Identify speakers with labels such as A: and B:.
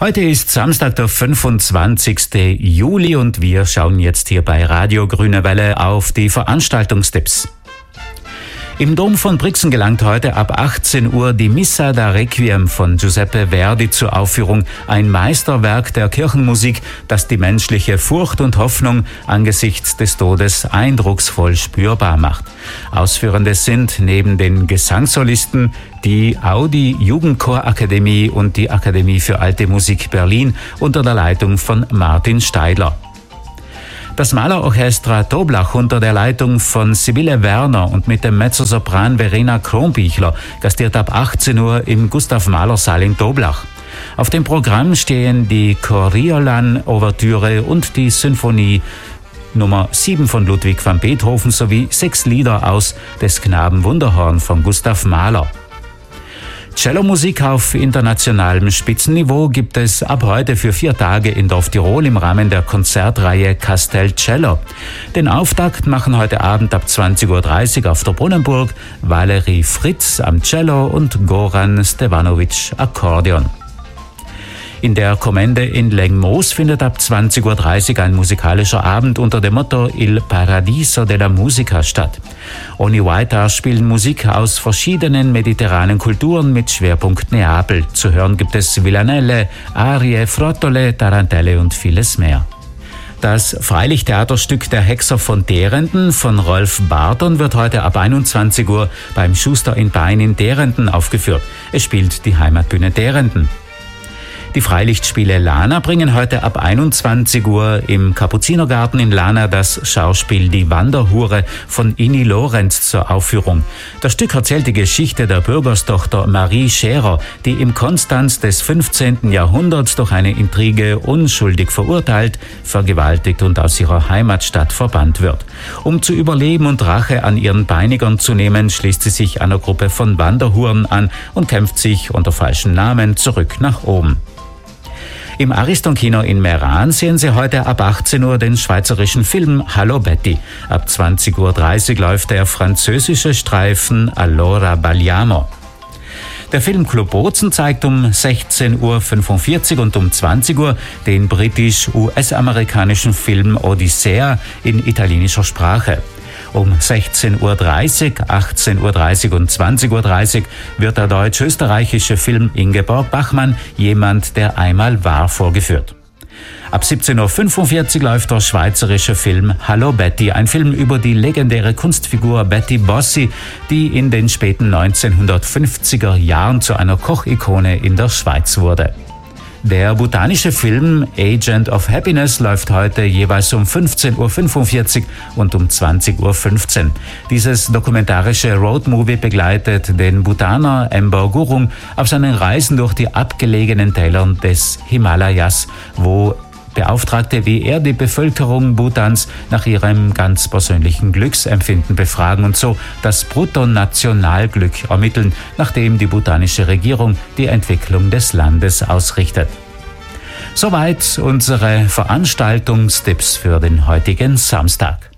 A: Heute ist Samstag, der 25. Juli und wir schauen jetzt hier bei Radio Grüne Welle auf die Veranstaltungstipps. Im Dom von Brixen gelangt heute ab 18 Uhr die Missa da Requiem von Giuseppe Verdi zur Aufführung. Ein Meisterwerk der Kirchenmusik, das die menschliche Furcht und Hoffnung angesichts des Todes eindrucksvoll spürbar macht. Ausführende sind neben den Gesangssolisten die Audi Jugendchorakademie und die Akademie für Alte Musik Berlin unter der Leitung von Martin Steidler. Das Malerorchester Toblach unter der Leitung von Sibylle Werner und mit dem Mezzosopran Verena Kronbichler gastiert ab 18 Uhr im Gustav-Mahler-Saal in Toblach. Auf dem Programm stehen die Coriolan-Ouvertüre und die Sinfonie Nummer 7 von Ludwig van Beethoven sowie 6 Lieder aus des Knaben Wunderhorn von Gustav Mahler. Cellomusik auf internationalem Spitzenniveau gibt es ab heute für 4 Tage in Dorf Tirol im Rahmen der Konzertreihe Castel Cello. Den Auftakt machen heute Abend ab 20.30 Uhr auf der Brunnenburg Valerie Fritz am Cello und Goran Stevanovic Akkordeon. In der Kommende in Lengmoos findet ab 20.30 Uhr ein musikalischer Abend unter dem Motto Il Paradiso della Musica statt. Oni White spielen Musik aus verschiedenen mediterranen Kulturen mit Schwerpunkt Neapel. Zu hören gibt es Villanelle, Arie, Frottole, Tarantelle und vieles mehr. Das Freilichttheaterstück Der Hexer von Derenden von Rolf Barton wird heute ab 21 Uhr beim Schuster in Bain in Derenden aufgeführt. Es spielt die Heimatbühne Derenden. Die Freilichtspiele Lana bringen heute ab 21 Uhr im Kapuzinergarten in Lana das Schauspiel Die Wanderhure von Inni Lorenz zur Aufführung. Das Stück erzählt die Geschichte der Bürgerstochter Marie Scherer, die im Konstanz des 15. Jahrhunderts durch eine Intrige unschuldig verurteilt, vergewaltigt und aus ihrer Heimatstadt verbannt wird. Um zu überleben und Rache an ihren Peinigern zu nehmen, schließt sie sich einer Gruppe von Wanderhuren an und kämpft sich unter falschen Namen zurück nach oben. Im Ariston-Kino in Meran sehen Sie heute ab 18 Uhr den schweizerischen Film Hallo Betty. Ab 20.30 Uhr läuft der französische Streifen Allora Balliamo. Der Filmclub Bozen zeigt um 16.45 Uhr und um 20 Uhr den britisch-US-amerikanischen Film Odyssea in italienischer Sprache. Um 16.30 Uhr, 18.30 Uhr und 20.30 Uhr wird der deutsch-österreichische Film Ingeborg Bachmann, Jemand, der einmal war, vorgeführt. Ab 17.45 Uhr läuft der schweizerische Film Hallo Betty, ein Film über die legendäre Kunstfigur Betty Bossi, die in den späten 1950er Jahren zu einer Kochikone in der Schweiz wurde. Der botanische Film Agent of Happiness läuft heute jeweils um 15.45 Uhr und um 20.15 Uhr. Dieses dokumentarische Roadmovie begleitet den Bhutaner Ember Gurung auf seinen Reisen durch die abgelegenen Täler des Himalayas, wo Beauftragte wie er die Bevölkerung Bhutans nach ihrem ganz persönlichen Glücksempfinden befragen und so das Bruttonationalglück ermitteln, nachdem die bhutanische Regierung die Entwicklung des Landes ausrichtet. Soweit unsere Veranstaltungstipps für den heutigen Samstag.